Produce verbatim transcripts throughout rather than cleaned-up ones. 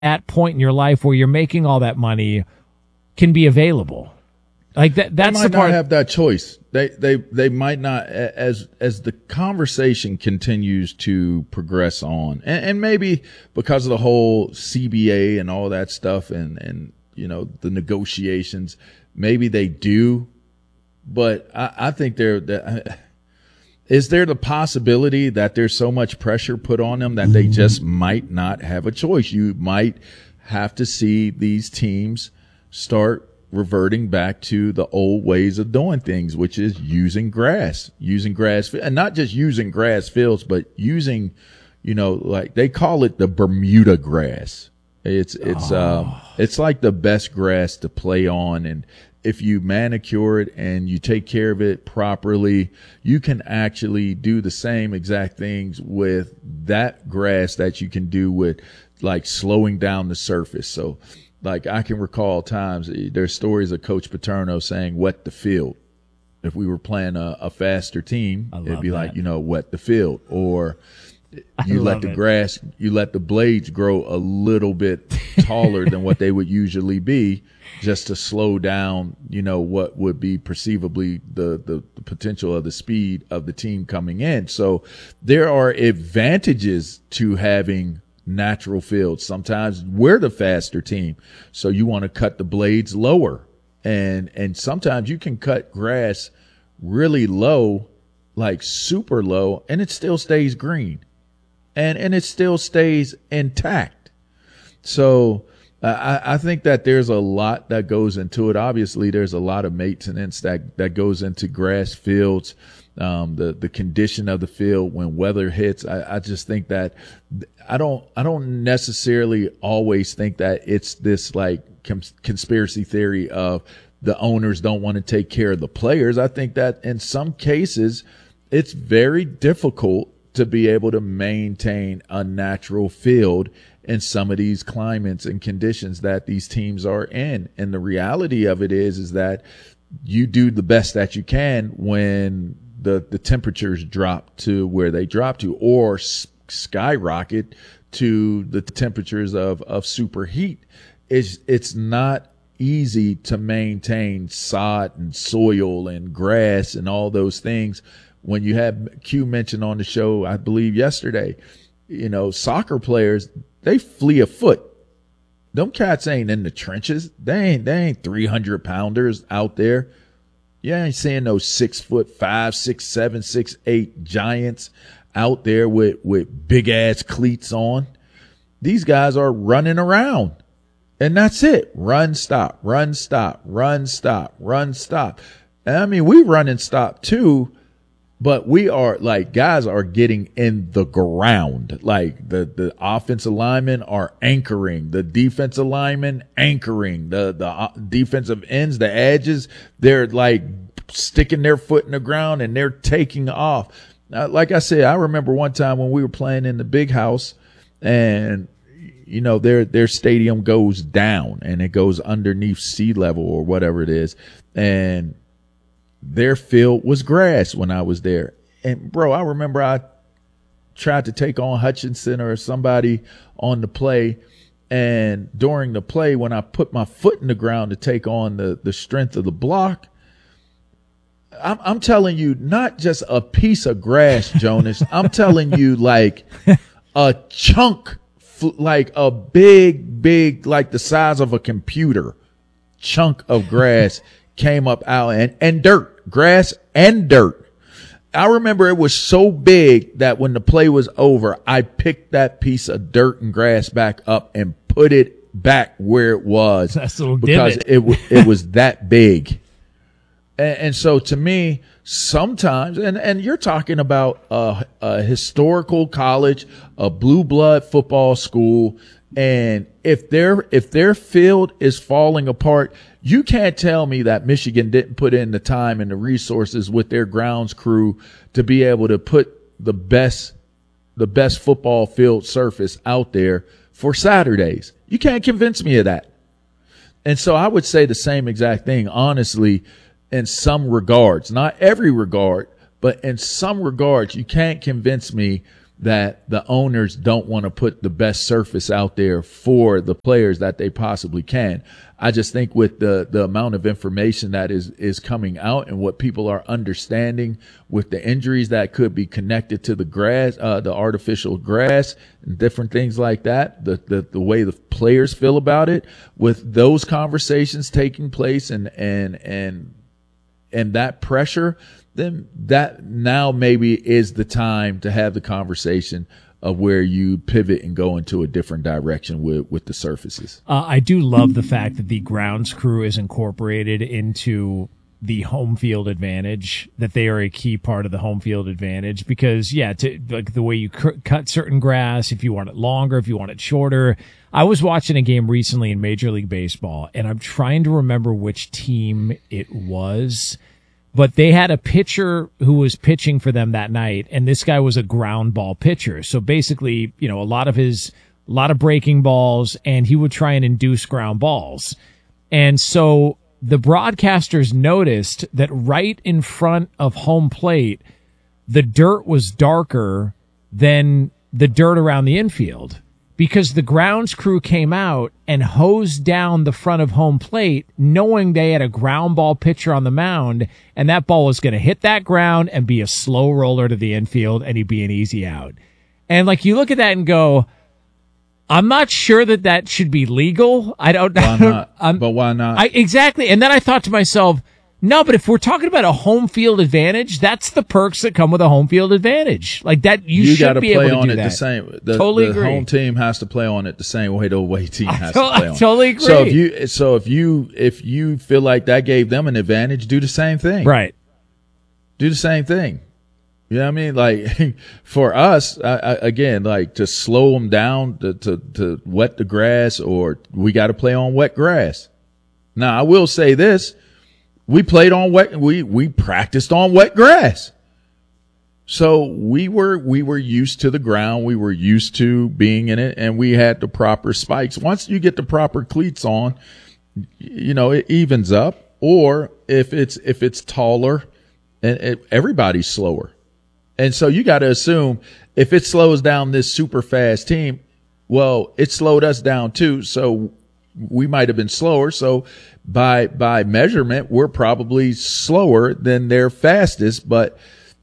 at point in your life where you're making all that money can be available. Like that, that's they might the part. Not have that choice. They, they, they might not, as, as the conversation continues to progress on, and, and maybe because of the whole C B A and all that stuff and, and, you know, the negotiations, maybe they do, but I, I think there, that, is there the possibility that there's so much pressure put on them that they just might not have a choice? You might have to see these teams start reverting back to the old ways of doing things, which is using grass, using grass, and not just using grass fields, but using, you know, like they call it the Bermuda grass. It's, it's, oh. um, it's like the best grass to play on. And if you manicure it and you take care of it properly, you can actually do the same exact things with that grass that you can do with like slowing down the surface. So, like I can recall times there's stories of Coach Paterno saying wet the field. If we were playing a, a faster team, it'd be that. Like, you know, wet the field. Or you I let the it. grass, you let the blades grow a little bit taller than what they would usually be, just to slow down, you know, what would be perceivably the, the, the potential of the speed of the team coming in. So there are advantages to having natural fields. Sometimes we're the faster team, so you want to cut the blades lower, and and sometimes you can cut grass really low, like super low, and it still stays green, and and it still stays intact. So uh, I, I think that there's a lot that goes into it. Obviously, there's a lot of maintenance that that goes into grass fields. Um, the, the condition of the field when weather hits. I, I just think that I don't, I don't necessarily always think that it's this like cons- conspiracy theory of the owners don't want to take care of the players. I think that in some cases it's very difficult to be able to maintain a natural field in some of these climates and conditions that these teams are in. And the reality of it is, is that you do the best that you can when the, the temperatures drop to where they drop to, or s- skyrocket to the temperatures of, of superheat. It's, it's not easy to maintain sod and soil and grass and all those things. When you had Q mentioned on the show, I believe yesterday, you know, soccer players, they flee a foot. Them cats ain't in the trenches. They ain't, they ain't three hundred pounders out there. You ain't seeing those six foot five, six, seven, six, eight giants out there with, with big ass cleats on. These guys are running around, and that's it. Run, stop, run, stop, run, stop, run, stop. And I mean, we run and stop too, but we are like, guys are getting in the ground. Like the, the offensive linemen are anchoring, the defensive linemen anchoring, the, the uh, defensive ends, the edges, they're like sticking their foot in the ground and they're taking off. Uh, like I said, I remember one time when we were playing in the big house, and you know, their, their stadium goes down and it goes underneath sea level or whatever it is. And their field was grass when I was there. And bro, I remember I tried to take on Hutchinson or somebody on the play. And during the play, when I put my foot in the ground to take on the, the strength of the block, I'm, I'm telling you, not just a piece of grass, Jonas. I'm telling you, like a chunk, like a big, big, like the size of a computer chunk of grass came up out, and, and dirt, grass and dirt. I remember it was so big that when the play was over, I picked that piece of dirt and grass back up and put it back where it was. That's a little because divot. it w- it was that big. And, and so to me, sometimes, and, and you're talking about a, a historical college, a blue blood football school, and if their if their field is falling apart, you can't tell me that Michigan didn't put in the time and the resources with their grounds crew to be able to put the best the best football field surface out there for Saturdays. You can't convince me of that. And so I would say the same exact thing, honestly, in some regards, not every regard, but in some regards, you can't convince me that the owners don't want to put the best surface out there for the players that they possibly can. I just think with the, the amount of information that is, is coming out and what people are understanding with the injuries that could be connected to the grass, uh, the artificial grass and different things like that, the, the, the way the players feel about it, with those conversations taking place and, and, and, and that pressure, then that now maybe is the time to have the conversation of where you pivot and go into a different direction with, with the surfaces. Uh, I do love the fact that the grounds crew is incorporated into the home field advantage, that they are a key part of the home field advantage, because yeah, to like the way you cr- cut certain grass, if you want it longer, if you want it shorter. I was watching a game recently in Major League Baseball, and I'm trying to remember which team it was, but they had a pitcher who was pitching for them that night, and this guy was a ground ball pitcher. So basically, you know, a lot of his, a lot of breaking balls, and he would try and induce ground balls. And so the broadcasters noticed that right in front of home plate, the dirt was darker than the dirt around the infield, because the grounds crew came out and hosed down the front of home plate, knowing they had a ground ball pitcher on the mound, and that ball was going to hit that ground and be a slow roller to the infield, and he'd be an easy out. And like, you look at that and go, I'm not sure that that should be legal. I don't know. Why not? Um, but why not? I, exactly. And then I thought to myself, no, but if we're talking about a home field advantage, that's the perks that come with a home field advantage. Like that, you, you should gotta be play able to on do it that. the same. The, totally the agree. home team has to play on it the same way the away team has I to- to play on I totally agree. So if you, so if you, if you feel like that gave them an advantage, do the same thing. Right. Do the same thing. You know what I mean? Like for us, I, I, again, like to slow them down, to, to, to wet the grass, or we got to play on wet grass. Now, I will say this. We played on wet, we, we practiced on wet grass. So we were, we were used to the ground. We were used to being in it, and we had the proper spikes. Once you get the proper cleats on, you know, it evens up. Or if it's, if it's taller, and it, everybody's slower. And so you got to assume if it slows down this super fast team, well, it slowed us down too. So we might have been slower. So by, by measurement, we're probably slower than their fastest. But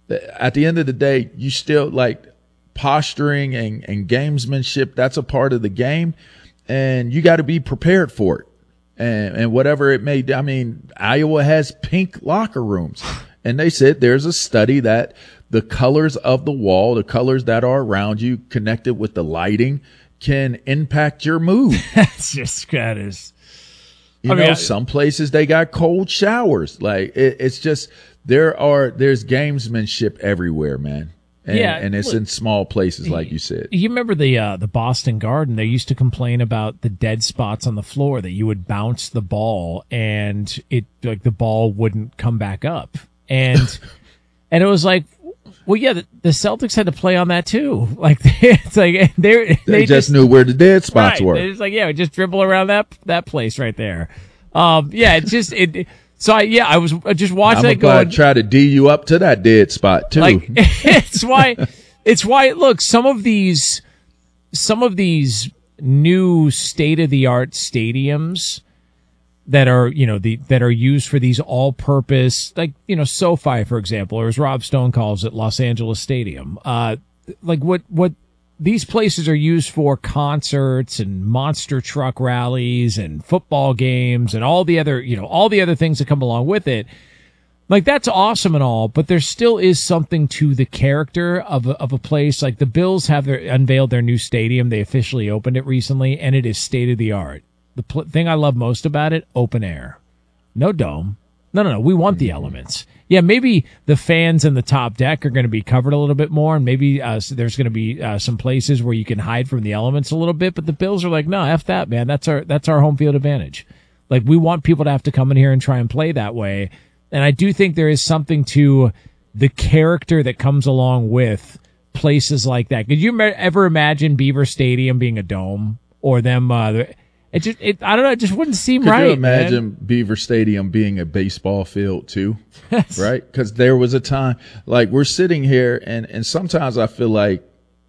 at the end of the day, you still like posturing and, and gamesmanship. That's a part of the game, and you got to be prepared for it. And, and whatever it may, I mean, Iowa has pink locker rooms, and they said there's a study that the colors of the wall, the colors that are around you connected with the lighting, can impact your mood. That's just, that is. You I know, mean, I, some places they got cold showers. Like it, it's just, there are, there's gamesmanship everywhere, man. And, yeah, and it's look, in small places, like you said. You remember the uh, the Boston Garden? They used to complain about the dead spots on the floor, that you would bounce the ball and it like the ball wouldn't come back up, and and it was like, well, yeah, the, the Celtics had to play on that too. Like it's like they they, they just, just knew where the dead spots right, were. They're just like, yeah, just dribble around that that place right there. Um, yeah, it's just it. So I, yeah, I was just watching I'm it going. Try to D you up to that dead spot too. Like it's why, it's why. Look, some of these, some of these new state of the art stadiums that are, you know, the that are used for these all purpose, like you know, SoFi, for example, or as Rob Stone calls it, Los Angeles Stadium. Uh, like what what. These places are used for concerts and monster truck rallies and football games and all the other, you know, all the other things that come along with it. Like, that's awesome and all, but there still is something to the character of a, of a place. Like, the Bills have their, unveiled their new stadium. They officially opened it recently, and it is state of the art. The pl- thing I love most about it, open air. No dome. No, no, no. We want the elements. Yeah, maybe the fans in the top deck are going to be covered a little bit more, and maybe uh, there's going to be uh, some places where you can hide from the elements a little bit. But the Bills are like, no, F that, man. That's our that's our home field advantage. Like, we want people to have to come in here and try and play that way. And I do think there is something to the character that comes along with places like that. Could you ever imagine Beaver Stadium being a dome, or them? Uh, It just, it, I don't know, it just wouldn't seem Could right. Could you imagine man. Beaver Stadium being a baseball field too? Right? Because there was a time, like we're sitting here, and, and sometimes I feel like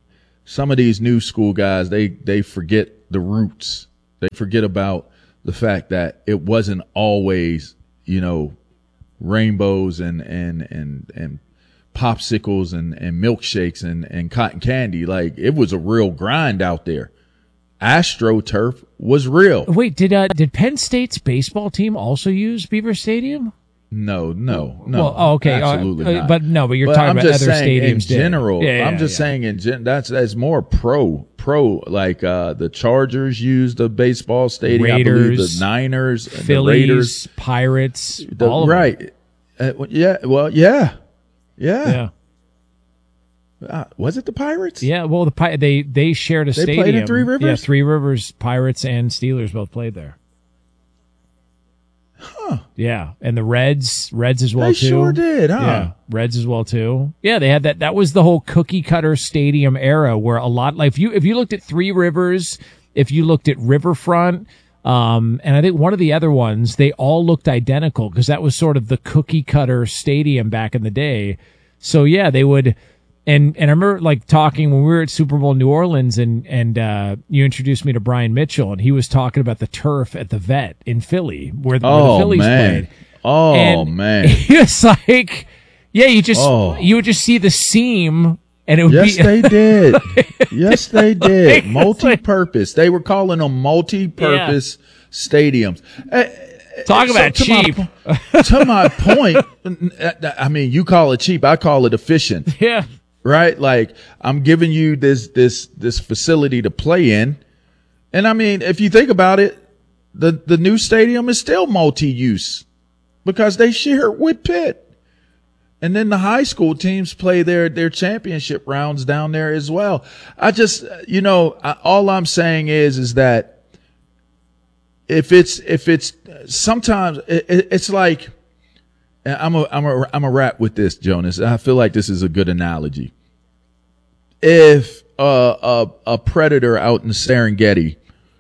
some of these new school guys, they, they forget the roots. They forget about the fact that it wasn't always, you know, rainbows and, and, and, and popsicles and, and milkshakes and, and cotton candy. Like, it was a real grind out there. AstroTurf was real. Wait, did uh, did Penn State's baseball team also use Beaver Stadium? No, no, no. Well, oh, okay, absolutely uh, not. But no, but you're but talking I'm about just other saying stadiums. in general. Yeah, yeah, I'm just yeah. saying in gen- that's that's more pro pro. Like uh, the Chargers used a baseball stadium. Raiders, I believe the Niners, Phillies, the Raiders, Pirates, the, all of right. them. Uh, yeah. Well, yeah, yeah. Yeah. Uh, was it the Pirates? Yeah, well, the Pi- they they shared a They stadium. played in Three Rivers? Yeah, Three Rivers, Pirates, and Steelers both played there. Huh. Yeah, and the Reds, Reds as well They too. sure did, huh? Yeah, Reds as well too. Yeah, they had that. That was the whole cookie cutter stadium era, where a lot like if you if you looked at Three Rivers, if you looked at Riverfront, um, and I think one of the other ones, they all looked identical because that was sort of the cookie cutter stadium back in the day. So yeah, they would. And and I remember like talking when we were at Super Bowl New Orleans, and and uh, you introduced me to Brian Mitchell, and he was talking about the turf at the Vet in Philly, where, where Oh, the Phillies man. played. Oh And man. he was like, yeah, you just Oh. you would just see the seam, and it would Yes, be they did. Yes, they did. Like, Multi-purpose. They were calling them multi-purpose stadiums. Eh, talk so about to my cheap. po- to my point, I mean, you call it cheap. I call it efficient. Yeah, Right? Like, I'm giving you this, this, this facility to play in. And I mean, if you think about it, the, the new stadium is still multi-use because they share it with Pitt. And then the high school teams play their, their championship rounds down there as well. I just, you know, I, all I'm saying is, is that if it's, if it's sometimes it, it, it's like, and I'm a, I'm a, I'm a wrap with this, Jonas. I feel like this is a good analogy. If uh, a, a predator out in the Serengeti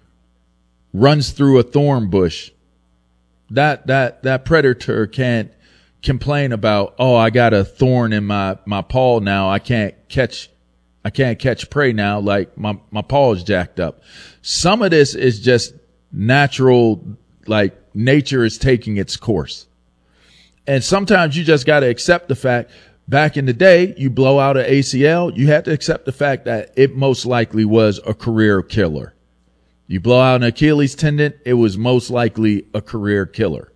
runs through a thorn bush, that, that, that predator can't complain about, oh, I got a thorn in my, my paw now. I can't catch, I can't catch prey now. Like my, my paw is jacked up. Some of this is just natural, like nature is taking its course. And sometimes you just got to accept the fact, back in the day, you blow out an A C L, you had to accept the fact that it most likely was a career killer. You blow out an Achilles tendon, it was most likely a career killer.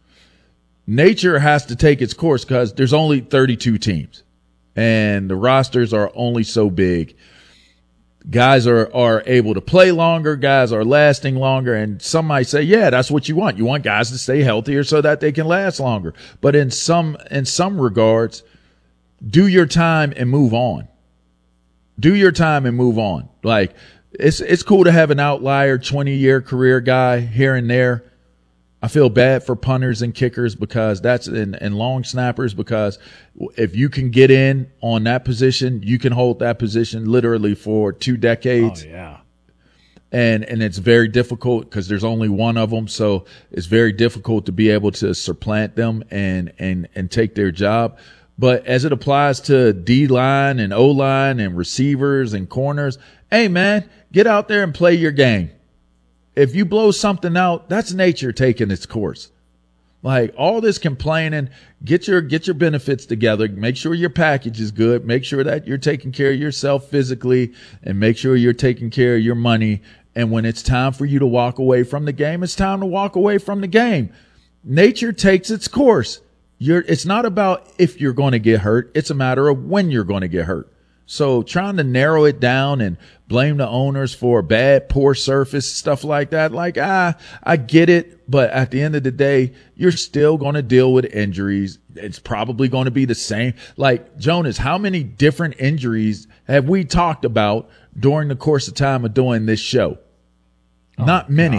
Nature has to take its course because there's only thirty-two teams and the rosters are only so big. Guys are, are able to play longer. Guys are lasting longer. And some might say, yeah, that's what you want. You want guys to stay healthier so that they can last longer. But in some, in some regards, do your time and move on. Do your time and move on. Like it's, it's cool to have an outlier twenty year career guy here and there. I feel bad for punters and kickers because that's and, and long snappers, because if you can get in on that position, you can hold that position literally for two decades. oh yeah. And, and it's very difficult because there's only one of them. So it's very difficult to be able to supplant them and, and, and take their job. But as it applies to D line and O line and receivers and corners, hey man, get out there and play your game. If you blow something out, that's nature taking its course. Like all this complaining, get your, get your benefits together. Make sure your package is good. Make sure that you're taking care of yourself physically and make sure you're taking care of your money. And when it's time for you to walk away from the game, it's time to walk away from the game. Nature takes its course. You're, it's not about if you're going to get hurt. It's a matter of when you're going to get hurt. So trying to narrow it down and blame the owners for bad, poor surface, stuff like that. Like, ah, I get it. But at the end of the day, you're still going to deal with injuries. It's probably going to be the same. Like, Jonas, how many different injuries have we talked about during the course of time of doing this show? Oh, Not many. God.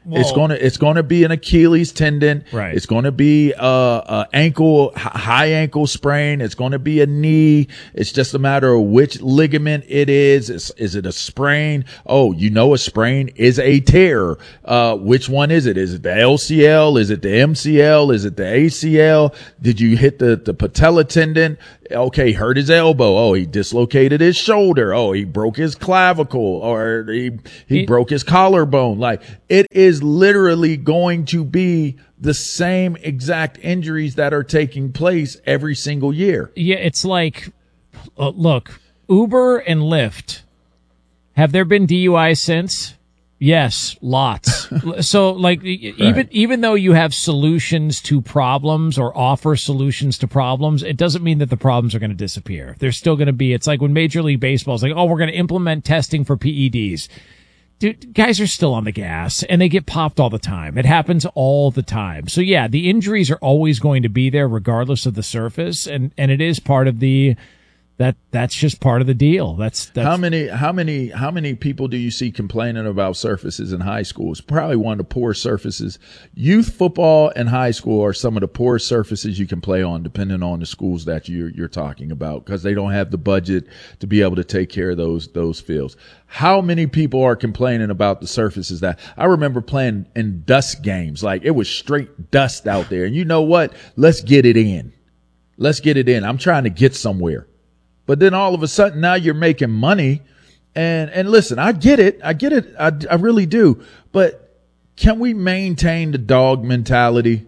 Whoa. It's gonna it's gonna be an Achilles tendon. Right. It's gonna be a, a ankle high ankle sprain. It's gonna be a knee. It's just a matter of which ligament it is. Is, is it a sprain? Oh, you know a sprain is a tear. Uh, which one is it? Is it the L C L? Is it the M C L? Is it the A C L? Did you hit the the patella tendon? Okay, hurt his elbow. Oh, he dislocated his shoulder. Oh, he broke his clavicle, or he he It, broke his collarbone. Like, it is literally going to be the same exact injuries that are taking place every single year. Yeah, it's like, uh, look, Uber and Lyft. Have there been D U Is since? Yes, lots. So, like, even Right. even though you have solutions to problems or offer solutions to problems, it doesn't mean that the problems are going to disappear. They're still going to be. It's like when Major League Baseball is like, oh, we're going to implement testing for P E Ds. Dude, guys are still on the gas, and they get popped all the time. It happens all the time. So, yeah, the injuries are always going to be there regardless of the surface, and, and it is part of the that that's just part of the deal. That's, that's How many, how many, how many people do you see complaining about surfaces in high school? It's probably one of the poorest surfaces. Youth football and high school are some of the poorest surfaces you can play on, depending on the schools that you're, you're talking about, because they don't have the budget to be able to take care of those, those fields. How many people are complaining about the surfaces that I remember playing in dust games? Like, it was straight dust out there. And you know what? Let's get it in. Let's get it in. I'm trying to get somewhere. But then all of a sudden now you're making money. And, and listen, I get it. I get it. I, I really do. But can we maintain the dog mentality?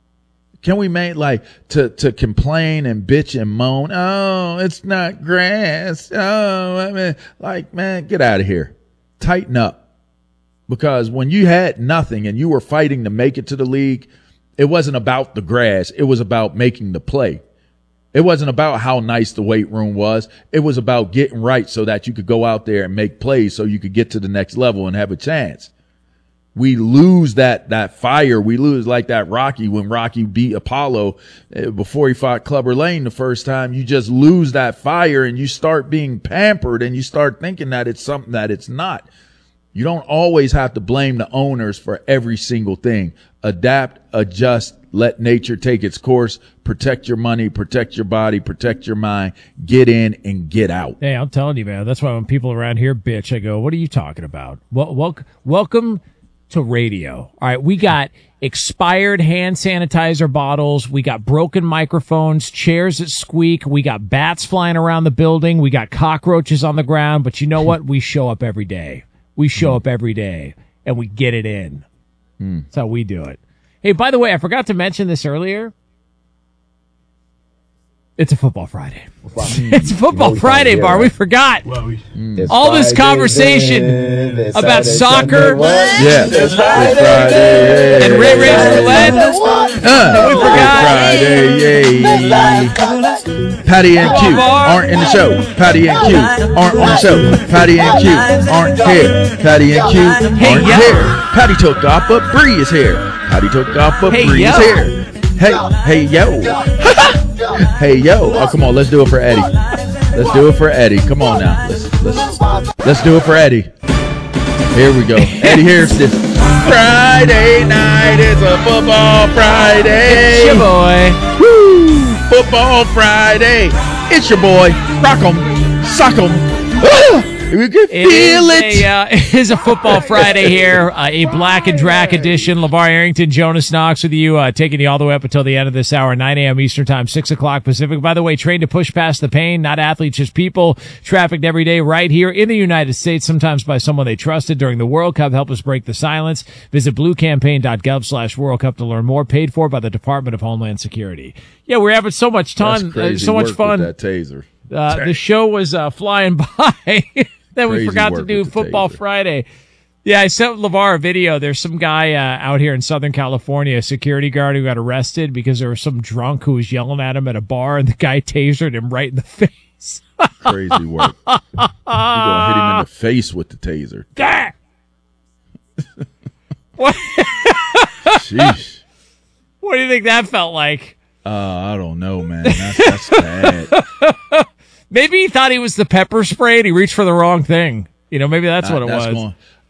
Can we make like to, to complain and bitch and moan? Oh, it's not grass. Oh, I mean, like, man, get out of here. Tighten up. Because when you had nothing and you were fighting to make it to the league, it wasn't about the grass. It was about making the play. It wasn't about how nice the weight room was. It was about getting right so that you could go out there and make plays so you could get to the next level and have a chance. We lose that, that fire. We lose like that Rocky when Rocky beat Apollo uh, before he fought Clubber Lang the first time. You just lose that fire and you start being pampered and you start thinking that it's something that it's not. You don't always have to blame the owners for every single thing. Adapt, adjust, let nature take its course, protect your money, protect your body, protect your mind, get in and get out. Hey, I'm telling you, man. That's why when people around here bitch, I go, what are you talking about? Well, wel- welcome to radio. All right, we got expired hand sanitizer bottles. We got broken microphones, chairs that squeak. We got bats flying around the building. We got cockroaches on the ground. But you know what? We show up every day. We show up every day, and we get it in. Mm. That's how we do it. Hey, by the way, I forgot to mention this earlier. It's a football Friday. It's a football Friday, Bar. We forgot. Well, we, Mm. All this conversation about soccer. Yeah. It's Friday. And Ray Ray's Roulette. Uh, we forgot. Friday, yay. Patty and Q aren't in the show. Patty and Q aren't on the show. Patty and Q aren't here. Patty and Q aren't Hey, yo. here. Patty took off, but Bree is here. Patty took off, but Hey, Bree yo. is here. Hey, hey, yo. Hey, yo. Oh, come on. Let's do it for Eddie. Let's do it for Eddie. Come on now. Let's, let's, let's do it for Eddie. Here we go. Eddie Hairston. Friday night is a football Friday. It's your boy. Woo! Football Friday. It's your boy. Rock 'em. Sock 'em. Ah! We can It feel is it. A, uh, it is a football Friday here, uh, a Black and Drac edition. LeVar Arrington, Jonas Knox with you, uh, taking you all the way up until the end of this hour, nine a.m. Eastern Time, six o'clock Pacific. By the way, trained to push past the pain, not athletes, just people, trafficked every day right here in the United States, sometimes by someone they trusted during the World Cup. Help us break the silence. Visit bluecampaign.gov slash World Cup to learn more. Paid for by the Department of Homeland Security. Yeah, we're having so much fun, That's crazy uh, so much work fun. with that taser. Uh, the show was uh, flying by. Then we Crazy forgot to work do with the Football taser. Friday. Yeah, I sent LeVar a video. There's some guy uh, out here in Southern California, a security guard who got arrested because there was some drunk who was yelling at him at a bar, and the guy tasered him right in the face. Crazy work. You're gonna hit him in the face with the taser. Ah! what, Sheesh. what do you think that felt like? Uh, I don't know, man. That's, that's bad. Maybe he thought he was the pepper spray and he reached for the wrong thing. You know, maybe that's what it That's was. going-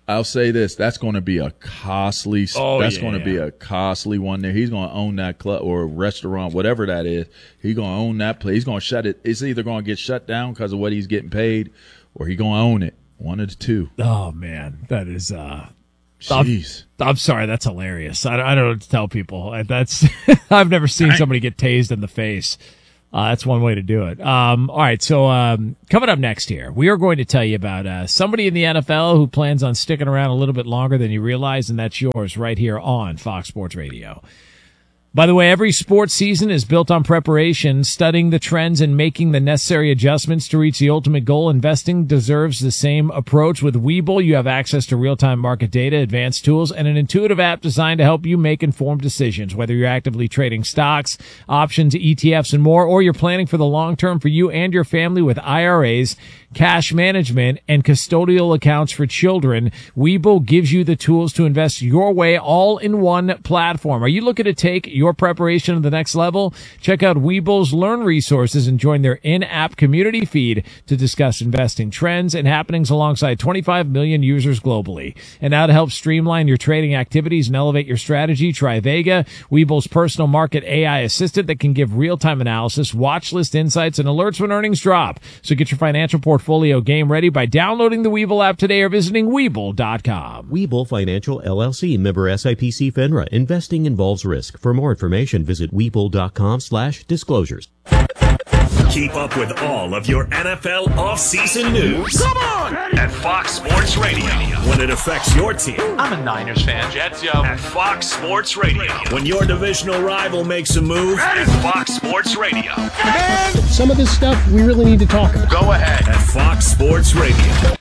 I'll say this: that's going to be a costly. Oh, that's yeah. going to be a costly one. There, he's going to own that club or restaurant, whatever that is. He's going to own that place. He's going to shut it. It's either going to get shut down because of what he's getting paid, or he's going to own it. One of the two. Oh man, that is. uh Jeez. I'm, I'm sorry, that's hilarious. I, I don't know what to tell people. That's I've never seen somebody get tased in the face. Uh, that's one way to do it. Um, all right, so um, coming up next here, we are going to tell you about uh, somebody in the N F L who plans on sticking around a little bit longer than you realize, and that's yours right here on Fox Sports Radio. By the way, every sports season is built on preparation, studying the trends and making the necessary adjustments to reach the ultimate goal. Investing deserves the same approach. With Webull, you have access to real-time market data, advanced tools, and an intuitive app designed to help you make informed decisions. Whether you're actively trading stocks, options, E T Fs, and more, or you're planning for the long term for you and your family with I R As, cash management, and custodial accounts for children, Webull gives you the tools to invest your way all in one platform. Are you looking to take your preparation to the next level? Check out Webull's Learn resources and join their in-app community feed to discuss investing trends and happenings alongside twenty-five million users globally. And now to help streamline your trading activities and elevate your strategy, try Vega, Webull's personal market A I assistant that can give real-time analysis, watch list insights, and alerts when earnings drop. So get your financial portfolio game ready by downloading the Webull app today or visiting Webull dot com. Webull Financial, L L C, member S I P C FINRA. Investing involves risk. For more information, visit Webull dot com slash disclosures. Keep up with all of your N F L offseason news. Come on! At Fox Sports Radio. When it affects your team. I'm a Niners fan. Jets, yo. At Fox Sports Radio. When your divisional rival makes a move. At Fox Sports Radio. And some of this stuff we really need to talk about. Go ahead. At Fox Sports Radio.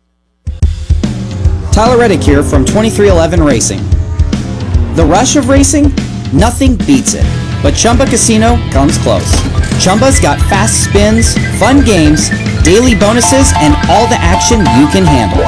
Tyler Reddick here from twenty-three eleven Racing. The rush of racing? Nothing beats it. But Chumba Casino comes close. Chumba's got fast spins, fun games, daily bonuses, and all the action you can handle.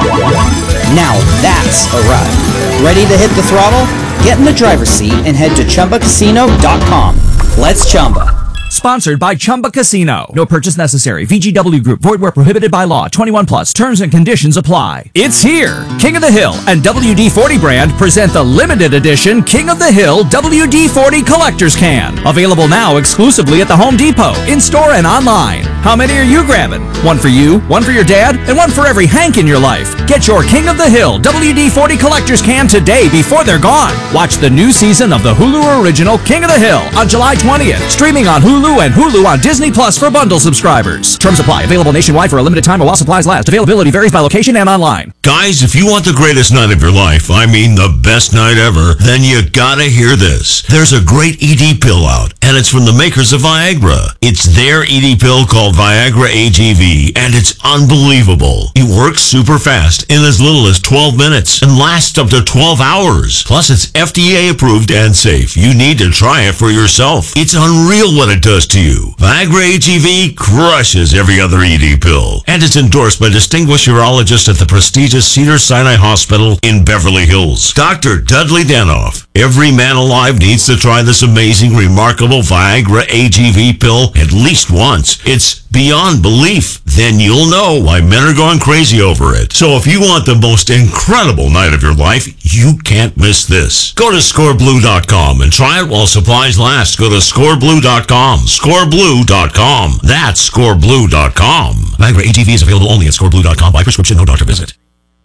Now that's a ride. Ready to hit the throttle? Get in the driver's seat and head to Chumba Casino dot com. Let's Chumba. Sponsored by Chumba Casino. No purchase necessary. V G W Group. Void where prohibited by law. twenty-one plus. Terms and conditions apply. It's here. King of the Hill and W D forty brand present the limited edition King of the Hill W D forty Collector's Can. Available now exclusively at the Home Depot, in-store and online. How many are you grabbing? One for you, one for your dad, and one for every Hank in your life. Get your King of the Hill W D forty Collector's Can today before they're gone. Watch the new season of the Hulu original King of the Hill on July twentieth. Streaming on Hulu and Hulu on Disney Plus for bundle subscribers. Terms apply. Available nationwide for a limited time while supplies last. Availability varies by location and online. Guys, if you want the greatest night of your life, I mean the best night ever, then you gotta hear this. There's a great E D pill out, and it's from the makers of Viagra. It's their E D pill called Viagra A G V, and it's unbelievable. It works super fast in as little as twelve minutes and lasts up to twelve hours. Plus, it's F D A approved and safe. You need to try it for yourself. It's unreal what it does to you. Viagra A G V crushes every other E D pill, and it's endorsed by distinguished urologists at the prestigious Cedars-Sinai Hospital in Beverly Hills, Doctor Dudley Danoff. Every man alive needs to try this amazing, remarkable Viagra A G V pill at least once. It's beyond belief. Then you'll know why men are going crazy over it. So if you want the most incredible night of your life, you can't miss this. Go to score blue dot com and try it while supplies last. Go to score blue dot com. score blue dot com. That's score blue dot com. Viagra A G V is available only at score blue dot com by prescription, no doctor visit.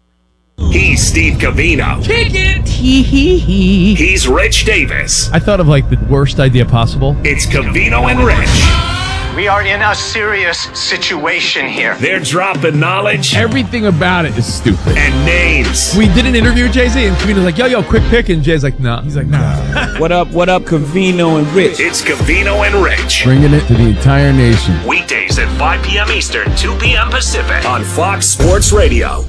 He's Steve Covino. Kick it! Hee hee hee. He's Rich Davis. I thought of like the worst idea possible. It's Covino and Rich. We are in a serious situation here. They're dropping knowledge. Everything about it is stupid. And names. We did an interview with Jay-Z, and Covino's like, yo, yo, quick pick. And Jay's like, nah. He's like, nah. What up, what up, Covino and Rich? It's Covino and Rich. Bringing it to the entire nation. Weekdays at five p.m. Eastern, two p.m. Pacific. On Fox Sports Radio.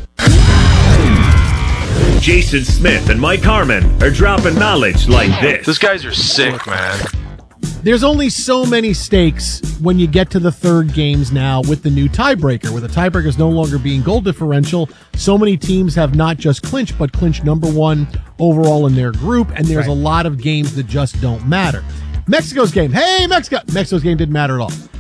Jason Smith and Mike Harmon are dropping knowledge like this. These guys are sick, man. There's only so many stakes when you get to the third games now with the new tiebreaker, where the tiebreaker is no longer being goal differential. So many teams have not just clinched, but clinched number one overall in their group, and there's right. a lot of games that just don't matter. Mexico's game. Hey, Mexico. Mexico's game didn't matter at all.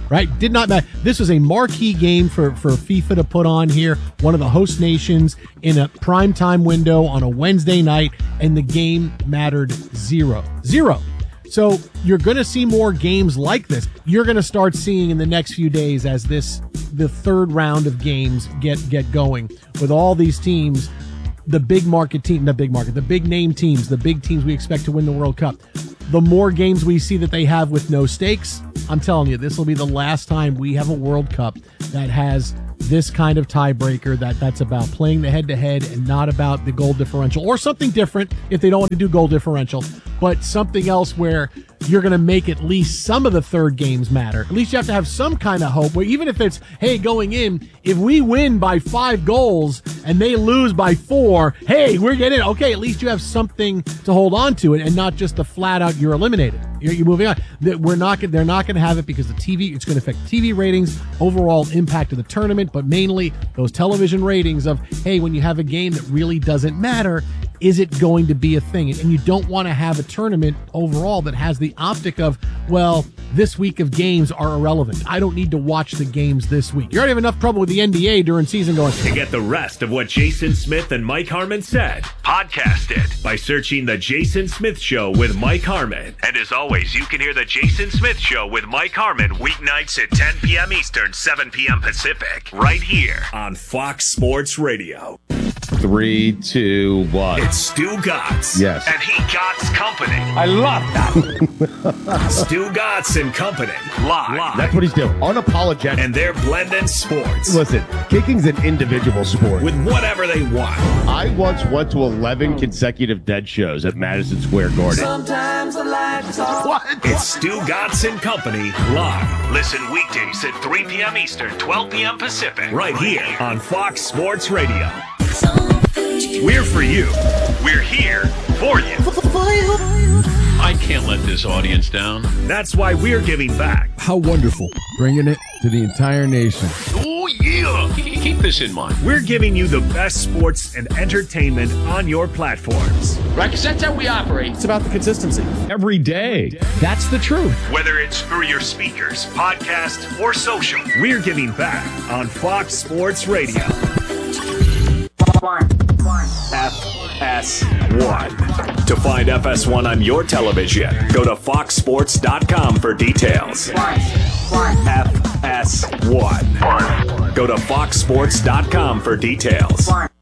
right? Did not matter. This was a marquee game for, for FIFA to put on here, one of the host nations in a primetime window on a Wednesday night, and the game mattered zero. Zero. So you're going to see more games like this. You're going to start seeing in the next few days as this the third round of games get get going with all these teams, the big market team, the big market, the big name teams, the big teams we expect to win the World Cup. The more games we see that they have with no stakes, I'm telling you, this will be the last time we have a World Cup that has this kind of tiebreaker, that that's about playing the head-to-head and not about the goal differential, or something different if they don't want to do goal differential, but something else where you're going to make at least some of the third games matter. At least you have to have some kind of hope where even if it's, hey, going in, if we win by five goals and they lose by four, hey, we're getting it. Okay, at least you have something to hold on to it and not just the flat out you're eliminated. You're, you're moving on. That we're not. They're not going to have it because the T V. It's going to affect T V ratings, overall impact of the tournament, but mainly those television ratings of, hey, when you have a game that really doesn't matter, is it going to be a thing? And you don't want to have a tournament overall that has the optic of, well, this week of games are irrelevant. I don't need to watch the games this week. You already have enough trouble with the N B A during season going. To get the rest of what Jason Smith and Mike Harmon said, podcast it by searching The Jason Smith Show with Mike Harmon. And as always, you can hear The Jason Smith Show with Mike Harmon weeknights at ten p.m. Eastern, seven p.m. Pacific, right here on Fox Sports Radio. Three, two, one. It's Stu Gatz. Yes. And he Gatz Company. I love that. Stu Gatz and Company. Live. Live. That's what he's doing. Unapologetic. And they're blending sports. Listen, kicking's an individual sport. With whatever they want. I once went to eleven consecutive dead shows at Madison Square Garden. Sometimes I like to talk. What? It's Stu Gatz and Company. Live. Listen weekdays at three p.m. Eastern, twelve p.m. Pacific. Right here on Fox Sports Radio. We're for you. We're here for you. I can't let this audience down. That's why we're giving back. How wonderful. Bringing it to the entire nation. Oh, yeah. Keep this in mind. We're giving you the best sports and entertainment on your platforms. Right, because that's how we operate. It's about the consistency. Every day. That's the truth. Whether it's through your speakers, podcast, or social, we're giving back on Fox Sports Radio. F S one. To find F S one on your television, go to fox sports dot com for details. F S one. Go to fox sports dot com for details.